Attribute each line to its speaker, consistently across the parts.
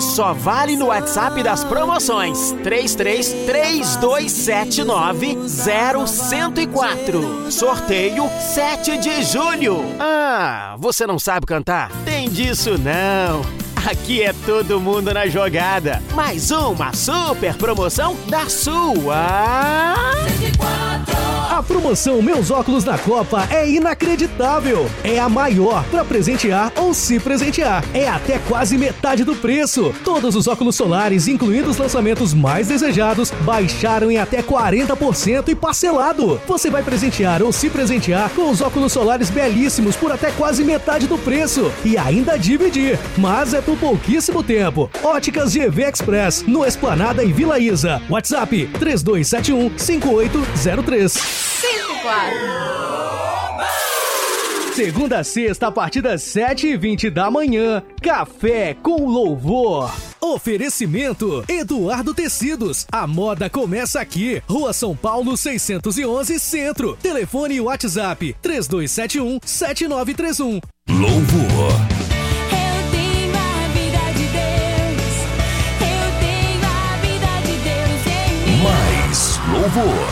Speaker 1: e só vale no WhatsApp das promoções 3332790104. Sorteio 7 de julho. Ah, você não sabe cantar? Tem disso não. Aqui é todo mundo na jogada. Mais uma super promoção da sua...
Speaker 2: 104.
Speaker 3: A promoção Meus Óculos na Copa é inacreditável. É a maior para presentear ou se presentear. É até quase metade do preço. Todos os óculos solares, incluindo os lançamentos mais desejados, baixaram em até 40% e parcelado. Você vai presentear ou se presentear com os óculos solares belíssimos por até quase metade do preço. E ainda dividir. Mas é por pouquíssimo tempo. Óticas GV Express, no Esplanada e Vila Isa. WhatsApp 3271-5803.
Speaker 2: 104.
Speaker 3: Segunda a sexta, a partir das 7h20 da manhã, Café com Louvor. Oferecimento Eduardo Tecidos. A moda começa aqui. Rua São Paulo 611 Centro. Telefone e WhatsApp 3271-7931.
Speaker 4: Louvor.
Speaker 2: Eu tenho a vida de Deus. Eu tenho a vida de Deus em mim.
Speaker 4: Mais louvor.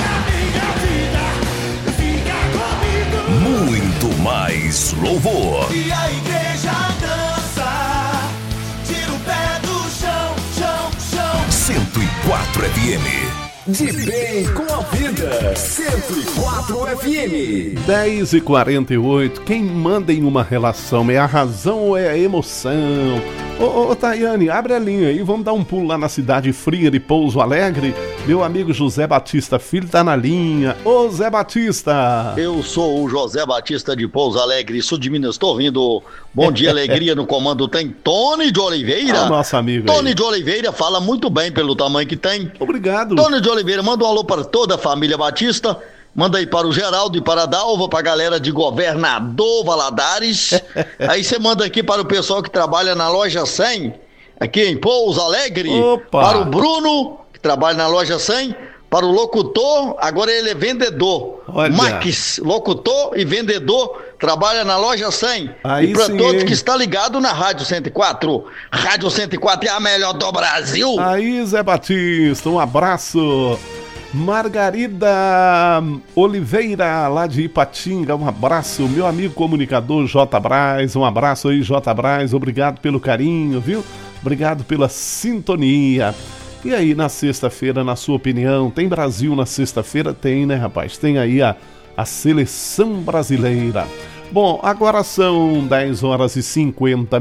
Speaker 4: Muito mais louvor.
Speaker 5: E a igreja dança, tira o pé do chão, chão, chão.
Speaker 4: 104 FM.
Speaker 6: De bem com a vida, 104 FM.
Speaker 7: 10h48, quem manda em uma relação é a razão ou é a emoção? Ô Tayane, abre a linha aí, vamos dar um pulo lá na cidade fria de Pouso Alegre. Meu amigo José Batista Filho tá na linha. Ô Zé Batista!
Speaker 8: Eu sou o José Batista de Pouso Alegre, sul de Minas, estou ouvindo Bom Dia Alegria. No comando tem Tony de Oliveira.
Speaker 7: Nosso amigo
Speaker 8: Tony
Speaker 7: aí.
Speaker 8: de Oliveira fala muito bem pelo tamanho que tem.
Speaker 7: Obrigado.
Speaker 8: Tony de Oliveira, manda um alô para toda a família Batista. Manda aí para o Geraldo e para a Dalva, para a galera de Governador Valadares. Aí você manda aqui para o pessoal que trabalha na loja 100, aqui em Pouso Alegre.
Speaker 7: Opa.
Speaker 8: Para o Bruno, que trabalha na loja 100. Para o locutor, agora ele é vendedor.
Speaker 7: Olha.
Speaker 8: Max, locutor e vendedor, trabalha na loja 100.
Speaker 7: Aí
Speaker 8: e para
Speaker 7: sim,
Speaker 8: todos
Speaker 7: hein?
Speaker 8: que está ligado na Rádio 104. Rádio 104 é a melhor do Brasil.
Speaker 7: Aí, Zé Batista, um abraço. Margarida Oliveira, lá de Ipatinga, um abraço. Meu amigo comunicador J. Braz, um abraço aí, J. Braz, obrigado pelo carinho, viu? Obrigado pela sintonia. E aí, na sexta-feira, na sua opinião, tem Brasil na sexta-feira? Tem, né, rapaz? Tem aí a seleção brasileira. Bom, agora são 10h50,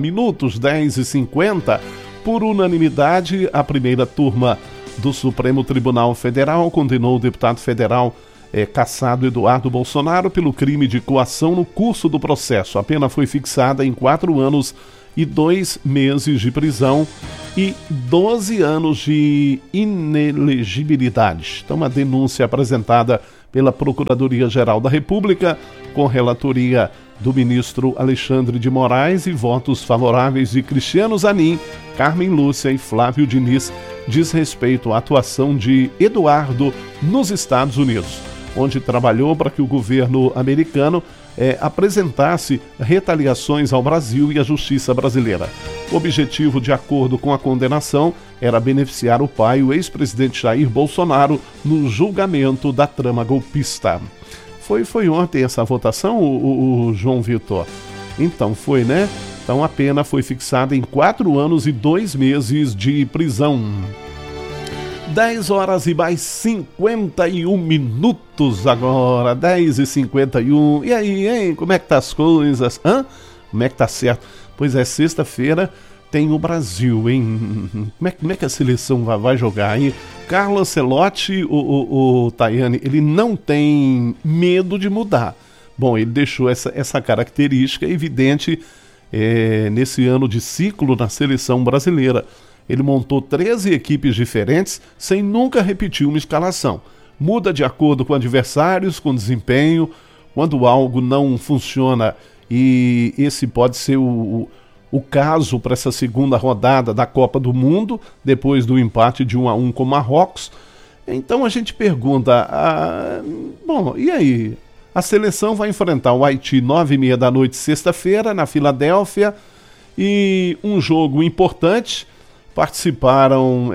Speaker 7: 10h50. Por unanimidade, a primeira turma do Supremo Tribunal Federal condenou o deputado federal cassado Eduardo Bolsonaro pelo crime de coação no curso do processo. A pena foi fixada em 4 anos e 2 meses de prisão e 12 anos de inelegibilidade. Então, uma denúncia apresentada pela Procuradoria-Geral da República, com relatoria do ministro Alexandre de Moraes e votos favoráveis de Cristiano Zanin, Carmen Lúcia e Flávio Diniz, diz respeito à atuação de Eduardo nos Estados Unidos, onde trabalhou para que o governo americano apresentasse retaliações ao Brasil e à justiça brasileira. O objetivo, de acordo com a condenação, era beneficiar o pai, o ex-presidente Jair Bolsonaro, no julgamento da trama golpista. Foi ontem essa votação, o João Vitor? Então foi, né? Então a pena foi fixada em 4 anos e 2 meses de prisão. 10h51 agora, 10h51. E aí, hein? Como é que tá as coisas? Como é que tá certo? Pois é, sexta-feira tem o Brasil, hein? Como é que a seleção vai jogar aí? Carlo Ancelotti, o Tayane, ele não tem medo de mudar. Bom, ele deixou essa característica evidente nesse ano de ciclo na seleção brasileira. Ele montou 13 equipes diferentes sem nunca repetir uma escalação. Muda de acordo com adversários, com desempenho, quando algo não funciona, e esse pode ser o caso para essa segunda rodada da Copa do Mundo, depois do empate de 1-1 com Marrocos. Então a gente pergunta, bom, e aí? A seleção vai enfrentar o Haiti 9h30 da noite, sexta-feira, na Filadélfia, e um jogo importante, participaram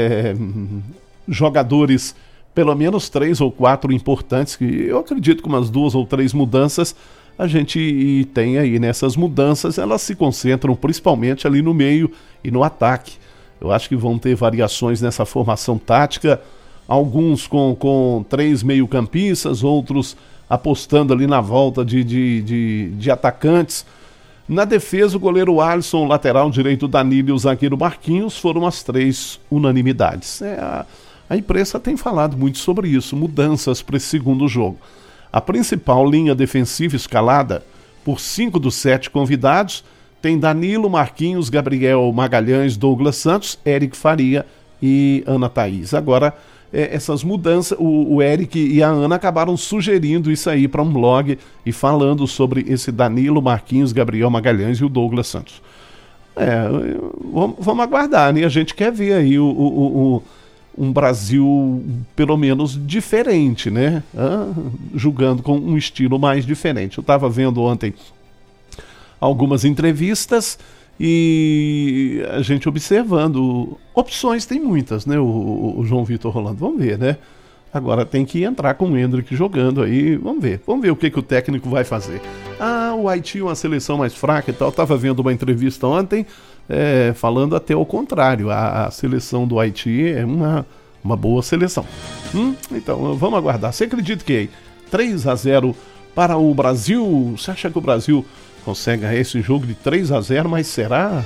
Speaker 7: jogadores, pelo menos 3 ou 4 importantes, que eu acredito que umas 2 ou 3 mudanças a gente tem aí. Nessas mudanças, elas se concentram principalmente ali no meio e no ataque. Eu acho que vão ter variações nessa formação tática, alguns com 3 meio-campistas, outros apostando ali na volta de atacantes. Na defesa, o goleiro Alisson, o lateral direito Danilo e o zagueiro Marquinhos foram as 3 unanimidades. A imprensa tem falado muito sobre isso, mudanças para esse segundo jogo. A principal linha defensiva escalada por 5 dos 7 convidados tem Danilo, Marquinhos, Gabriel Magalhães, Douglas Santos, Eric Faria e Ana Thaís. Agora, essas mudanças, o Eric e a Ana acabaram sugerindo isso aí para um blog e falando sobre esse Danilo, Marquinhos, Gabriel Magalhães e o Douglas Santos. Vamos aguardar, né? A gente quer ver aí um Brasil pelo menos diferente, né? Jogando com um estilo mais diferente. Eu estava vendo ontem algumas entrevistas e a gente observando, opções tem muitas, né? O João Vitor Rolando, vamos ver, né? Agora tem que entrar com o Hendrick jogando aí, vamos ver o que o técnico vai fazer. O Haiti é uma seleção mais fraca e tal. Estava vendo uma entrevista ontem falando até o contrário, a seleção do Haiti é uma boa seleção. Então vamos aguardar. Você acredita que 3-0 para o Brasil? Você acha que o Brasil consegue esse jogo de 3-0, mas será?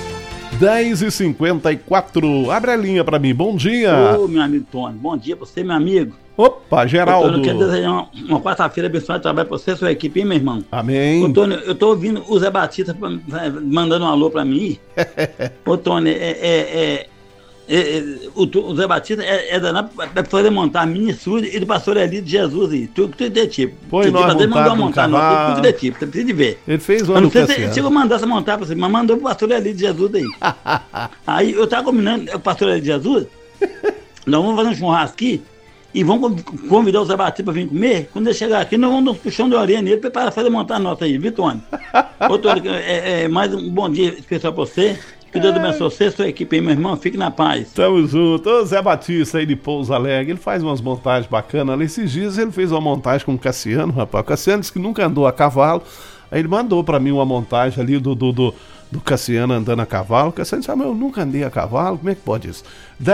Speaker 7: 10h54, abre a linha pra mim, bom dia.
Speaker 9: Ô, meu amigo Tony, bom dia pra você, meu amigo.
Speaker 7: Opa, Geraldo.
Speaker 9: Eu quero desejar uma quarta-feira abençoada de trabalho pra você e sua equipe, hein, meu irmão?
Speaker 7: Amém.
Speaker 9: Ô, Tony, eu tô ouvindo o Zé Batista mandando um alô pra mim. Ô, Tony, o Zé Batista é danado pra poder montar a minha estúdio e do pastor Eli de Jesus aí. Tudo de tipo.
Speaker 7: Foi nós montar
Speaker 9: não, tudo de tipo, você precisa de ver.
Speaker 7: Ele fez
Speaker 9: o ano passado. Ele chegou a mandar você montar pra você, mas mandou pro pastor Eli de Jesus aí. Aí eu tava combinando com o pastor Eli de Jesus, nós vamos fazer um churrasco aqui e vamos convidar o Zé Batista pra vir comer. Quando ele chegar aqui, nós vamos dar um puxão de orelha nele para fazer montar a nota aí, viu, Tony? Ô, Tony, mais um bom dia especial pra você. Que Deus abençoe você, sua equipe aí, meu irmão. Fique na paz.
Speaker 7: Tamo junto. O Zé Batista aí de Pouso Alegre, ele faz umas montagens bacanas. Esses dias ele fez uma montagem com o Cassiano, rapaz. O Cassiano disse que nunca andou a cavalo. Aí ele mandou pra mim uma montagem ali do Cassiano andando a cavalo. O Cassiano disse, mas eu nunca andei a cavalo, como é que pode isso?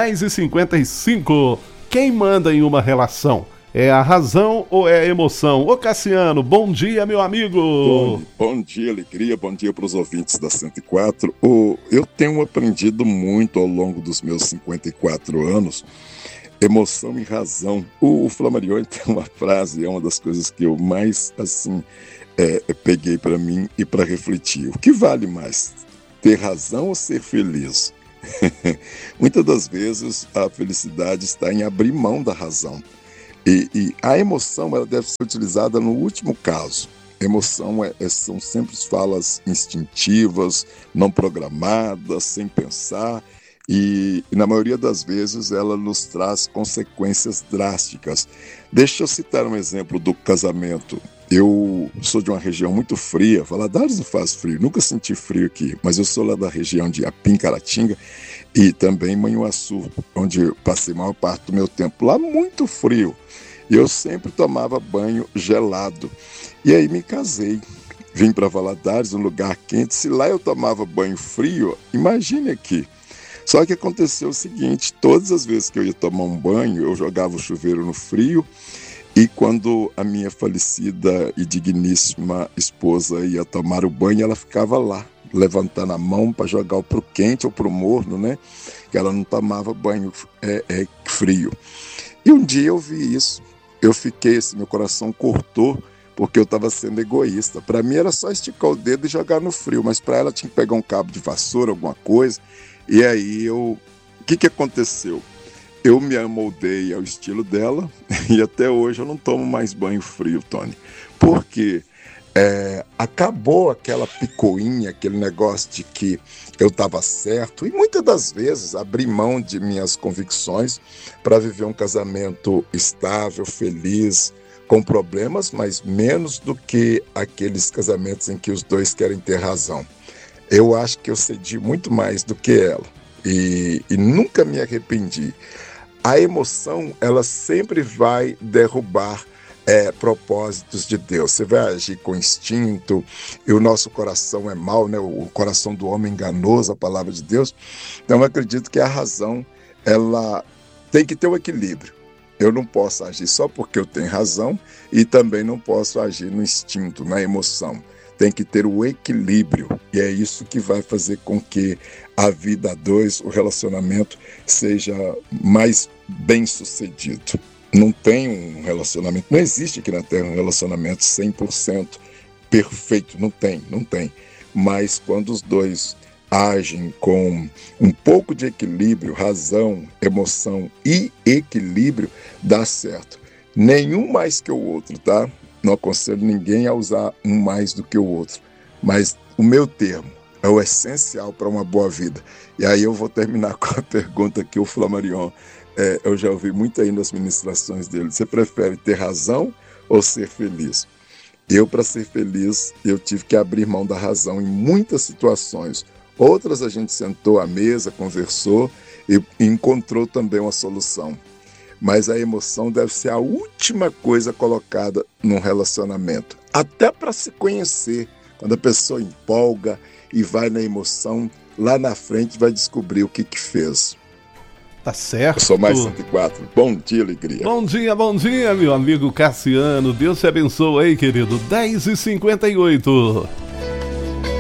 Speaker 7: 10h55. Quem manda em uma relação? É a razão ou é a emoção? Ô Cassiano, bom dia, meu amigo.
Speaker 10: Bom dia, alegria, bom dia para os ouvintes da 104. Eu tenho aprendido muito ao longo dos meus 54 anos, emoção e razão. O Flammarion tem uma frase, é uma das coisas que eu mais, assim, peguei para mim e para refletir. O que vale mais, ter razão ou ser feliz? Muitas das vezes a felicidade está em abrir mão da razão. E a emoção, ela deve ser utilizada no último caso. Emoção são sempre falas instintivas, não programadas, sem pensar. E na maioria das vezes ela nos traz consequências drásticas. Deixa eu citar um exemplo do casamento. Eu sou de uma região muito fria, Valadares não faz frio, nunca senti frio aqui, mas eu sou lá da região de Apim, Caratinga e também Manhuaçu, onde eu passei a maior parte do meu tempo. Lá muito frio, e eu sempre tomava banho gelado. E aí me casei, vim para Valadares, um lugar quente, se lá eu tomava banho frio, imagine aqui. Só que aconteceu o seguinte, todas as vezes que eu ia tomar um banho, eu jogava o chuveiro no frio, e quando a minha falecida e digníssima esposa ia tomar o banho, ela ficava lá, levantando a mão para jogar pro quente ou pro morno, né? Que ela não tomava banho frio. E um dia eu vi isso, eu fiquei assim, meu coração cortou, porque eu estava sendo egoísta. Para mim era só esticar o dedo e jogar no frio, mas para ela tinha que pegar um cabo de vassoura, alguma coisa. E aí o que aconteceu? Eu me amoldei ao estilo dela e até hoje eu não tomo mais banho frio, Tony. Porque acabou aquela picuinha, aquele negócio de que eu estava certo. E muitas das vezes abri mão de minhas convicções para viver um casamento estável, feliz, com problemas, mas menos do que aqueles casamentos em que os dois querem ter razão. Eu acho que eu cedi muito mais do que ela. e nunca me arrependi. A emoção, ela sempre vai derrubar propósitos de Deus. Você vai agir com instinto, e o nosso coração é mau, né? O coração do homem é enganoso, a palavra de Deus. Então eu acredito que a razão, ela tem que ter um equilíbrio. Eu não posso agir só porque eu tenho razão e também não posso agir no instinto, na emoção. Tem que ter o equilíbrio, e é isso que vai fazer com que a vida a dois, o relacionamento, seja mais bem sucedido. Não tem um relacionamento, não existe aqui na Terra um relacionamento 100% perfeito, não tem. Mas quando os dois agem com um pouco de equilíbrio, razão, emoção e equilíbrio, dá certo. Nenhum mais que o outro, tá? Não aconselho ninguém a usar um mais do que o outro, mas o meu termo é o essencial para uma boa vida. E aí eu vou terminar com a pergunta que o Flamarion, eu já ouvi muito aí nas ministrações dele: você prefere ter razão ou ser feliz? Eu, para ser feliz, eu tive que abrir mão da razão em muitas situações. Outras a gente sentou à mesa, conversou e encontrou também uma solução. Mas a emoção deve ser a última coisa colocada num relacionamento. Até para se conhecer. Quando a pessoa empolga e vai na emoção, lá na frente vai descobrir o que fez.
Speaker 7: Tá certo.
Speaker 10: Eu sou mais 104. Bom dia, alegria.
Speaker 7: Bom dia, meu amigo Cassiano. Deus te abençoe aí, querido. 10h58.